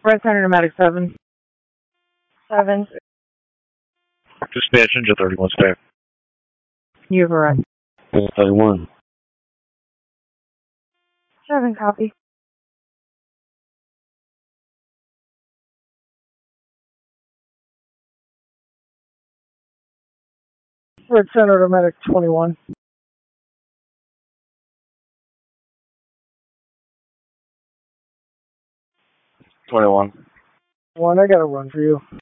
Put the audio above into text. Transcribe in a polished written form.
Red Center Nomadic 7. 7. Dispatch Ninja 31 staff. You have a right. 31. 7, copy. Red Center Nomadic 21. 21. I got a run for you.